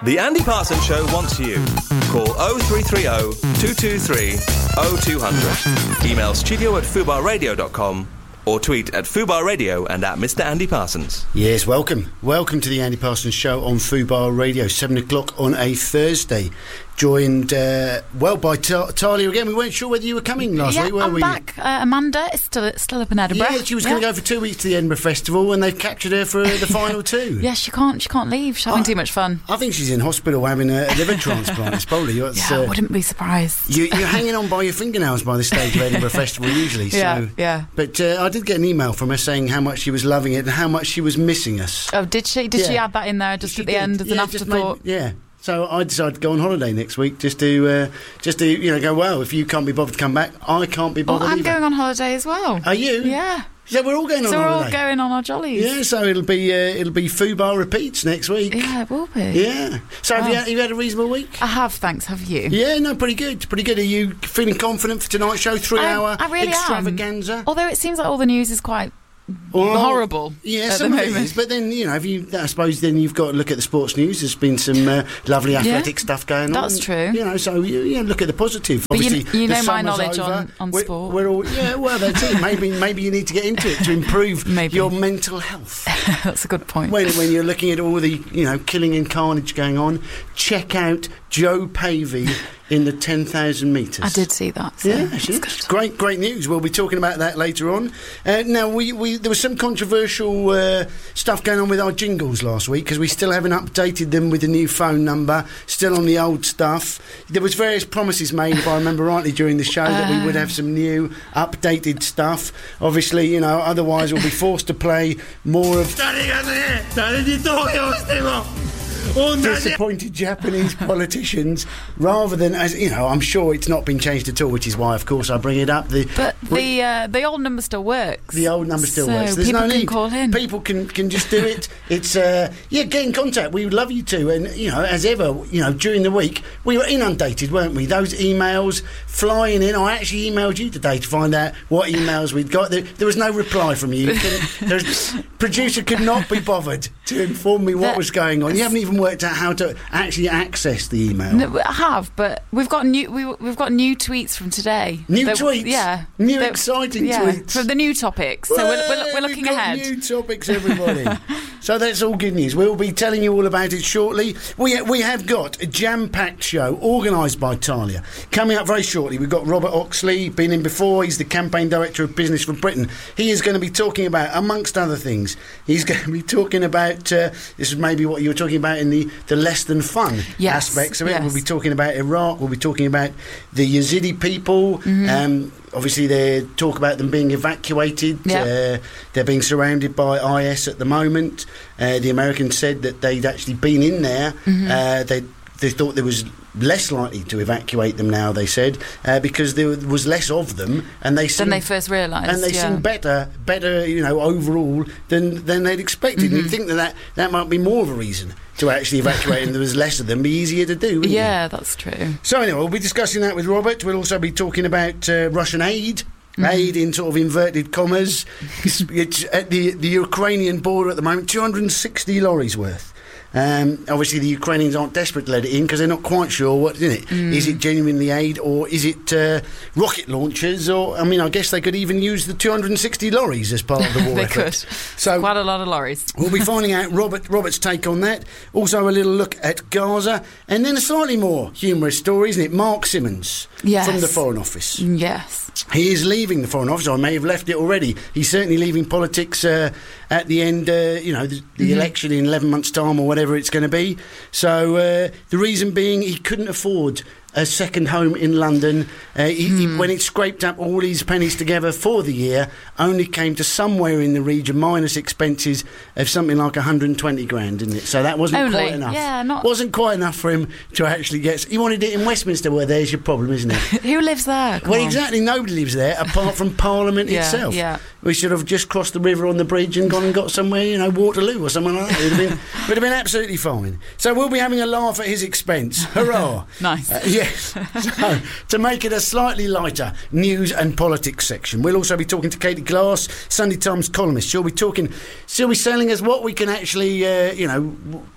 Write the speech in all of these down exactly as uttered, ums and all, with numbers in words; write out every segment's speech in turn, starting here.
The Andy Parsons Show wants you. Call oh three three oh, two two three, oh two hundred. Email studio at fubar radio dot com or tweet at Fubar Radio and at Mister Andy Parsons. Yes, welcome. Welcome to the Andy Parsons Show on Fubar Radio, seven o'clock on a Thursday. Joined, uh, well, by Ta- Talia again. We weren't sure whether you were coming last yeah, week, were I'm we? back. Uh, Amanda is still still up in Edinburgh. Yeah, she was yeah. going to go for two weeks to the Edinburgh Festival, and they've captured her for the final two. Yeah, she can't. She can't leave. She's having I, too much fun. I think she's in hospital having a, a liver transplant. It's probably. It's, yeah, I uh, wouldn't be surprised. You, you're hanging on by your fingernails by the stage of Edinburgh Festival usually. So. Yeah, yeah. But uh, I did get an email from her saying how much she was loving it and how much she was missing us. Oh, did she? Did yeah. she add that in there just she at the did. end as yeah, an afterthought? Made, yeah. So I decided to go on holiday next week just to, uh, just to, you know, go, well, if you can't be bothered to come back, I can't be bothered Oh, I'm either. going on holiday as well. Are you? Yeah. So we're all going on so holiday. So we're all going on our jollies. Yeah, so it'll be uh, it'll be Fubar repeats next week. Yeah, it will be. Yeah. So wow. have you had, you had a reasonable week? I have, thanks. Have you? Yeah, no, pretty good. Pretty good. Are you feeling confident for tonight's show? Three I, hour I really extravaganza? Am. Although it seems like all the news is quite... Well, horrible. Yeah, at some the of moment. it is. But then, you know, if you, I suppose then you've got to look at the sports news. There's been some uh, lovely athletic yeah, stuff going on. That's true. You know, so you, you know, look at the positive. But Obviously, you, you know the my summer's knowledge over. on, on we're, sport. We're all, yeah, well, that's it. Maybe, maybe you need to get into it to improve maybe. your mental health. That's a good point. When, when you're looking at all the, you know, killing and carnage going on, check out Joe Pavey in the ten thousand metres. I did see that. So yeah, it's great, great news. We'll be talking about that later on. Uh, now, we, we there was some controversial uh, stuff going on with our jingles last week because we still haven't updated them with the new phone number, still on the old stuff. There was various promises made, if I remember rightly, during the show uh, that we would have some new, updated stuff. Obviously, you know, otherwise we'll be forced to play more of... disappointed Japanese politicians rather than, as you know, I'm sure it's not been changed at all, which is why of course I bring it up. The, but the uh, the old number still works. The old number still so works. There's people no can need. Call in. People can, can just do it. It's uh, yeah, get in contact. We would love you to. And you know, as ever, you know, during the week we were inundated, weren't we? Those emails flying in. I actually emailed you today to find out what emails we'd got. There, there was no reply from you. There's, producer could not be bothered to inform me what that, was going on. You haven't even worked out how to actually access the email. No, I have, but we've got new we, we've got new tweets from today. New that, tweets, yeah, new that, exciting yeah, tweets from the new topics. So well, we're, we're, we're looking we've got ahead. New topics, everybody. So that's all good news. We'll be telling you all about it shortly. We we have got a jam-packed show organised by Talia coming up very shortly. We've got Robert Oxley, been in before. He's the campaign director of Business for Britain. He is going to be talking about, amongst other things, he's going to be talking about. Uh, this is maybe what you were talking about in the the less than fun yes, aspects of it. Yes. We'll be talking about Iraq. We'll be talking about the Yazidi people. Mm-hmm. Um, obviously, they talk about them being evacuated. Yep. Uh, they're being surrounded by I S at the moment. Uh, the Americans said that they'd actually been in there. Mm-hmm. Uh, they they thought there was less likely to evacuate them now, they said, uh, because there was less of them, and they seemed, than they first realised, and they yeah. seemed better, better, you know, overall than than they'd expected. Mm-hmm. And you'd think that, that that might be more of a reason to actually evacuate, and there was less of them, be easier to do. Wouldn't yeah, it? That's true. So anyway, we'll be discussing that with Robert. We'll also be talking about uh, Russian aid. Mm-hmm. Aid in sort of inverted commas. it's, it's at the the Ukrainian border at the moment, two hundred sixty lorries worth. Um, obviously, the Ukrainians aren't desperate to let it in because they're not quite sure what's in it. Mm. Is it genuinely aid, or is it uh, rocket launchers? Or I mean, I guess they could even use the two hundred sixty lorries as part of the war they effort. could. So quite a lot of lorries. We'll be finding out Robert Robert's take on that. Also, a little look at Gaza, and then a slightly more humorous story, isn't it? Mark Simmons yes. from the Foreign Office. Yes. He is leaving the Foreign Office. I may have left it already. He's certainly leaving politics uh, at the end, uh, you know, the, the mm-hmm. election in eleven months' time or whatever it's going to be. So uh, the reason being he couldn't afford a second home in London. Uh, he, hmm. he, when it scraped up all his pennies together for the year, only came to somewhere in the region, minus expenses, of something like one hundred twenty grand, didn't it? So that wasn't only. quite enough. Yeah, not... Wasn't quite enough for him to actually get... He wanted it in Westminster, where there's your problem, isn't it? Who lives there? Come well, on. exactly. Nobody lives there, apart from Parliament yeah, itself. Yeah. We should have just crossed the river on the bridge and gone and got somewhere, you know, Waterloo or something like that. It would have been, would have been absolutely fine. So we'll be having a laugh at his expense. Hurrah! Nice. Uh, yes. So, to make it a slightly lighter news and politics section, we'll also be talking to Katie Glass, Sunday Times columnist. She'll be talking, she'll be telling us what we can actually, uh, you know,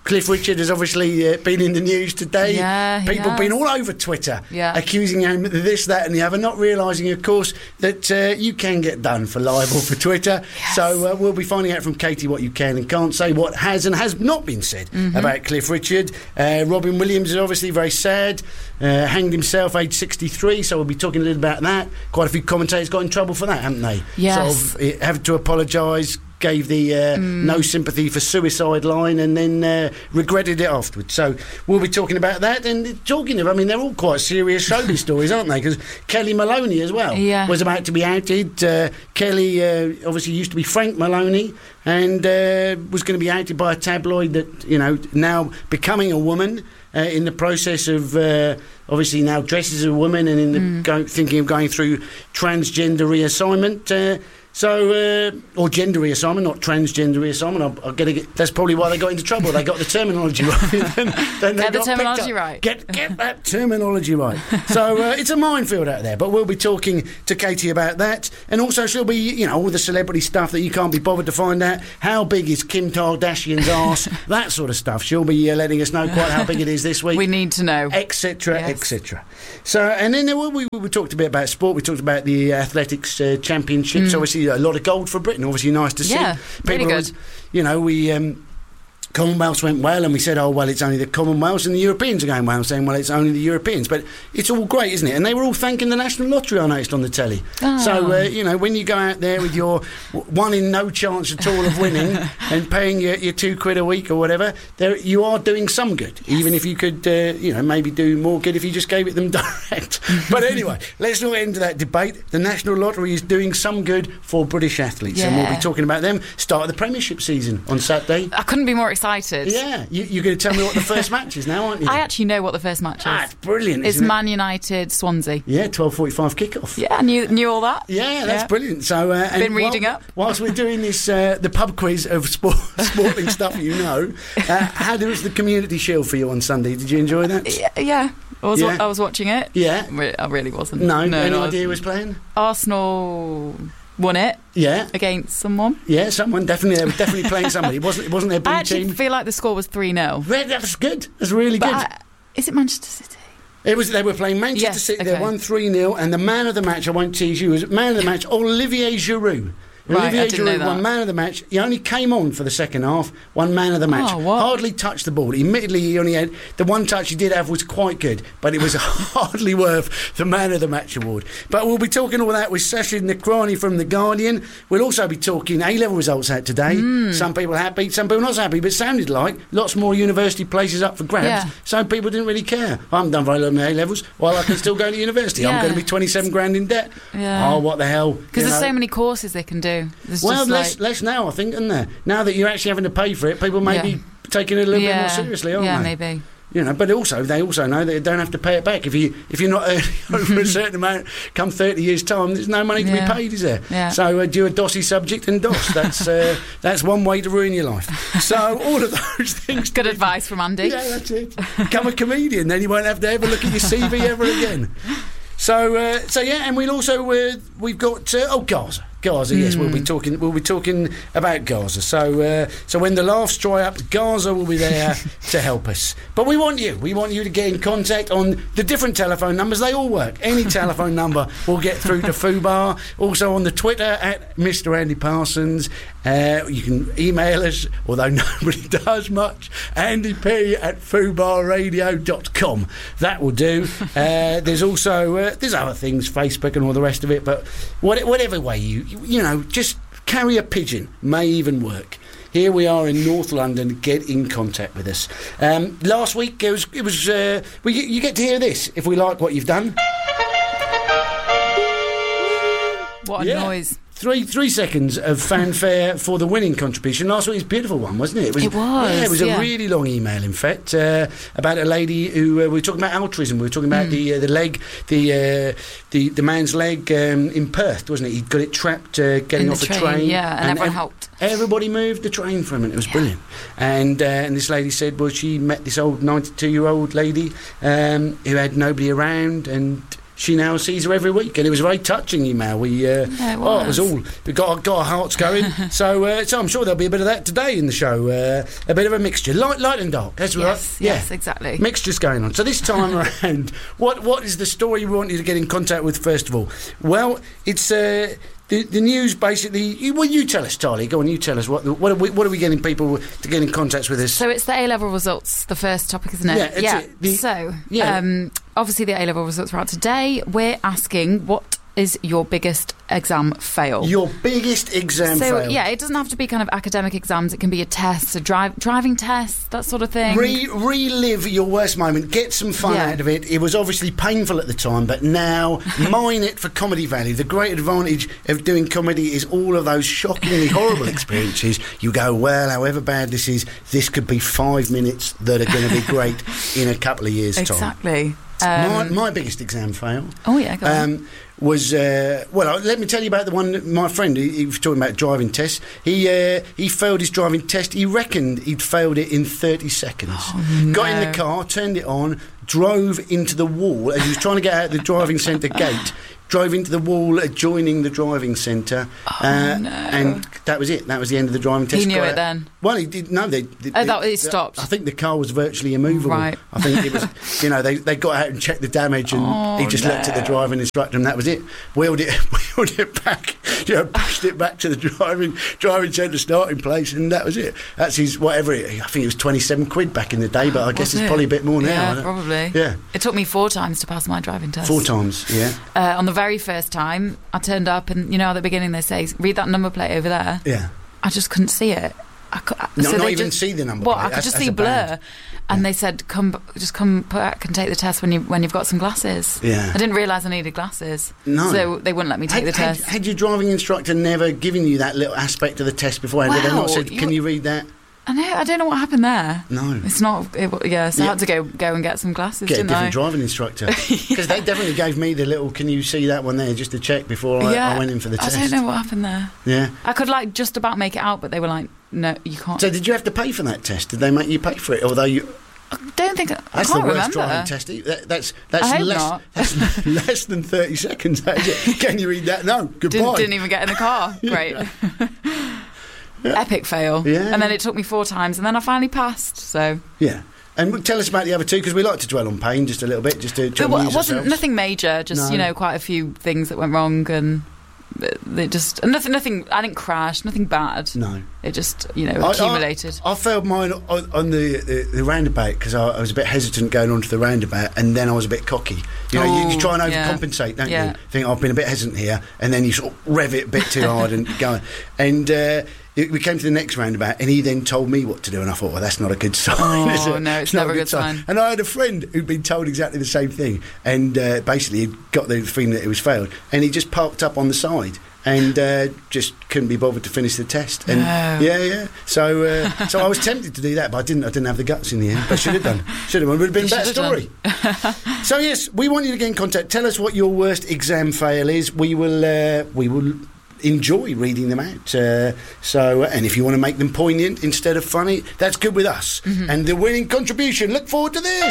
Cliff Richard has obviously uh, been in the news today. Yeah, he People have been has. all over Twitter Yeah. accusing him of this, that and the other, not realising, of course, that uh, you can get done for libel for Twitter. Yes. So uh, we'll be finding out from Katie what you can and can't say, what has and has not been said Mm-hmm. about Cliff Richard. Uh, Robin Williams is obviously very sad, uh, hanged himself aged sixty-three, so we'll be talking a little about that. Quite a few commentators got in trouble for that, haven't they? Yes. Sort of uh, have to apologise, gave the uh, Mm. no sympathy for suicide line, and then uh, regretted it afterwards. So we'll be talking about that. And talking of, I mean, they're all quite serious showbiz stories, aren't they? Because Kelly Maloney as well Yeah. was about to be outed. Uh, Kelly uh, obviously used to be Frank Maloney, and uh, was going to be outed by a tabloid that, you know, now becoming a woman. Uh, in the process of uh, obviously now dresses as a woman, and in the Mm. go, thinking of going through transgender reassignment. Uh, So, uh, or gender reassignment, not transgender reassignment. I'll, I'll get, get, that's probably why they got into trouble. They got the terminology right. then, then they Get the got terminology picked up. right. Get get that terminology right. So uh, it's a minefield out there. But we'll be talking to Katie about that, and also she'll be, you know, all the celebrity stuff that you can't be bothered to find out. How big is Kim Kardashian's arse? That sort of stuff. She'll be uh, letting us know quite how big it is this week. We need to know. Etc. Yes. Etc. So, and then there were, we, we talked a bit about sport. We talked about the athletics uh, championships. Mm. Obviously, a lot of gold for Britain. Obviously, nice to see. Yeah, really People good. always- you know, we. Um, Commonwealth went well, and we said, oh, well, it's only the Commonwealths, and the Europeans are going well, saying, well, it's only the Europeans. But it's all great, isn't it? And they were all thanking the National Lottery, I noticed, on the telly. Oh. So, uh, you know, when you go out there with your w- one in no chance at all of winning and paying your, your two quid a week or whatever, there you are doing some good, even if you could, uh, you know, maybe do more good if you just gave it them direct. But anyway, let's not get into that debate. The National Lottery is doing some good for British athletes, and we'll be Yeah. talking about them. Start of the Premiership season on Saturday. I couldn't be more excited. Yeah, you, you're going to tell me what the first match is now, aren't you? I actually know what the first match is. Ah, it's brilliant. It's isn't it? Man United Swansea. Yeah, twelve forty-five kickoff. Yeah, I knew knew all that. Yeah, that's Yeah. brilliant. So, uh, and Been reading while, up. whilst we're doing this, uh, the pub quiz of sport, sporting stuff, you know, uh, how was the Community Shield for you on Sunday? Did you enjoy that? Yeah, yeah. I was Yeah. I was watching it. Yeah. Re- I really wasn't. No, no any no, idea who was playing? Arsenal won it Yeah, against someone. yeah, someone definitely. They were definitely playing somebody. It wasn't. It wasn't their I blue actually team. feel like the score was three nil. Red, that's good. That's really But good. I, is it Manchester City? It was. They were playing Manchester Yes, City. They okay. won three nil, and the man of the match, I won't tease you, was man of the match Olivier Giroud. Right, Olivier I didn't know Giroud that. won man of the match. He only came on for the second half. Won man of the match. Oh, what? Hardly touched the ball. Admittedly, he only had the one touch he did have was quite good, but it was hardly worth the man of the match award. But we'll be talking all that with Sasha Nakrani from The Guardian. We'll also be talking A-level results out today. Mm. Some people happy, some people not so happy, but it sounded like lots more university places up for grabs. Yeah. Some people didn't really care. I haven't done very long in A-levels. While I can still go to university, I'm Yeah. going to be twenty-seven grand in debt. Yeah. Oh, what the hell? Because you there's know. so many courses they can do. There's Well, just less, like, less now, I think, isn't there? Now that you're actually having to pay for it, people may Yeah. be taking it a little bit yeah, more seriously, aren't yeah, they? maybe. You know, but also they also know that they don't have to pay it back if you if you're not earning over a certain amount. Come thirty years time, there's no money to Yeah. be paid, is there? Yeah. So uh, do a dossy subject and doss. That's uh, that's one way to ruin your life. So all of those things. Good advice from Andy. Yeah, that's it. Become a comedian, then you won't have to ever look at your C V ever again. So, uh, so yeah, and we'll also uh, we've got uh, oh Gaza, Gaza. Yes, we'll be talking. We'll be talking about Gaza. So, uh, so when the laughs dry up, Gaza will be there to help us. But we want you. We want you to get in contact on the different telephone numbers. They all work. Any telephone number will get through to Fubar. Also on the Twitter at Mister Andy Parsons. Uh, you can email us, although nobody does much. Andy P at fubar radio dot com. That will do. Uh, there's also uh, there's other things, Facebook and all the rest of it. But what, whatever way you, you you know, just carry a pigeon may even work. Here we are in North London. Get in contact with us. Um, last week it was it was uh, well, you, you get to hear this if we like what you've done. What a Yeah. noise. Three three seconds of fanfare for the winning contribution. Last week's a beautiful one, wasn't it? It was. It was, Yeah, it was yeah. a really long email, in fact, uh, about a lady who uh, we were talking about altruism. We were talking about Mm. the uh, the leg, the uh, the the man's leg um, in Perth, wasn't it? He got it trapped uh, getting In the off a train, train. yeah, and everyone ev- helped. Everybody moved the train for him, and it was brilliant. And uh, and this lady said, well, she met this old ninety-two year old lady um, who had nobody around, and she now sees her every week, and it was a very touching email. We, uh, Yeah, it oh, it was was. all we got, got our hearts going. so, uh, so I'm sure there'll be a bit of that today in the show. Uh, a bit of a mixture, light, light and dark. That's Yes, right. yes, yeah. exactly. Mixtures going on. So this time around, what what is the story we want you to get in contact with first of all? Well, it's. Uh, The, the news basically. You, well, you tell us, Charlie. Go on, you tell us what what are we, what are we getting people to get in contact with us? So it's the A-level results, the first topic, isn't it? Yeah, it's yeah. it. The- so, yeah. um, obviously the A-level results are out today. We're asking, what is your biggest exam fail? Your biggest exam so, fail. yeah, it doesn't have to be kind of academic exams. It can be a test, a drive, driving test, that sort of thing. Re- relive your worst moment. Get some fun Yeah. out of it. It was obviously painful at the time, but now mine it for comedy value. The great advantage of doing comedy is all of those shockingly horrible experiences. You go, well, however bad this is, this could be five minutes that are going to be great in a couple of years' time. Exactly. my, Um, my biggest exam fail. oh, yeah, go on. Um, was uh, well. Let me tell you about the one. That my friend, he, he was talking about driving tests. He uh, he failed his driving test. He reckoned he'd failed it in thirty seconds. Oh, Got in no. the car, turned it on, drove into the wall as he was trying to get out the driving centre gate. Drove into the wall adjoining the driving centre, Oh, uh, no. and that was it. That was the end of the driving test. He knew Got it out- then? Well, he did. No, they. they Oh, that- they- it stopped. I think the car was virtually immovable. Right. I think it was. You know, they, they got out and checked the damage, and Oh, he just looked at the no. driving instructor, and that was it. Wheeled it, wheeled it back. You know, pushed it back to the driving driving centre starting place, and that was it. That's his whatever. It, I think it was twenty-seven quid back in the day, but I guess Was it's it? probably a bit more now. I Yeah, don't- probably. Yeah, It took me four times to pass my driving test. four times. Yeah, Uh, on the very first time, I turned up, and you know, at the beginning they say, "Read that number plate over there." yeah. I just couldn't see it. I cou- I- No, so not they even just- see the number Well, plate. I could That's- just that's see a blur, band. and Yeah. they said, "Come, b- just come back and take the test when you when you've got some glasses." Yeah. I didn't realise I needed glasses. No. So they wouldn't let me take Had, the had, test. had your driving instructor never given you that little aspect of the test beforehand? Had they not Well, said, you- "Can you read that"? I know. I don't know what happened there. No. It's not. It, yeah. So Yeah. I had to go go and get some glasses, Get a didn't different I? driving instructor, because they definitely gave me the little "Can you see that one there?" just to check before I, yeah. I went in for the I test. don't know what happened there. Yeah. I could like just about make it out, but they were like, "No, you can't." So did you have to pay for that test? Did they make you pay for it? Although you, I don't think. I that's can't the worst remember. driving test. That, that's that's I hope less not. that's less than thirty seconds. That is it. Can you read that? No. Goodbye. Didn't, didn't even get in the car. Great. Epic fail. Yeah. And then it took me four times, and then I finally passed. So Yeah. And tell us about the other two, because we like to dwell on pain just a little bit, just to, to it wa- amuse wasn't ourselves. nothing major. Just No. you know, quite a few things that went wrong, and they just and nothing. Nothing. I didn't crash. Nothing bad. No. It just you know I- accumulated. I, I failed mine on, on the, the, the roundabout because I, I was a bit hesitant going onto the roundabout, and then I was a bit cocky. You know, you, you Oh, try and yeah. overcompensate, don't Yeah. you? Think I've been a bit hesitant here, and then you sort of rev it a bit too hard and go. And uh, it, we came to the next roundabout, and he then told me what to do, and I thought, well, that's not a good sign. Oh, is it? no, it's not never a good sign. And I had a friend who'd been told exactly the same thing, and uh, basically he'd got the feeling that it was failed, and he just parked up on the side. And uh, just couldn't be bothered to finish the test. And No. yeah, yeah. So, uh, so I was tempted to do that, but I didn't. I didn't have the guts in the end. But should have done. Should have. It would have been a You better should have story. So yes, we want you to get in contact. Tell us what your worst exam fail is. We will. Uh, we will enjoy reading them out. Uh, so, and if you want to make them poignant instead of funny, that's good with us. Mm-hmm. And the winning contribution. Look forward to this.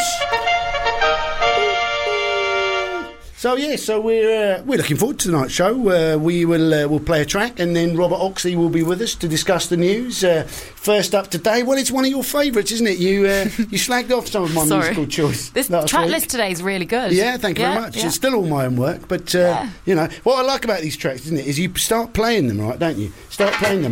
So yeah, so we're uh, we're looking forward to tonight's show. Uh, we will uh, we'll play a track, and then Robert Oxley will be with us to discuss the news. Uh, first up today, well, it's one of your favourites, isn't it? You uh, you slagged off some of my Sorry. musical choice. This last track week. list today is really good. Yeah, thank you Yeah, very much. yeah. It's still all my own work, but uh, Yeah. you know what I like about these tracks, isn't it? Is you start playing them, right? Don't you? Start playing them,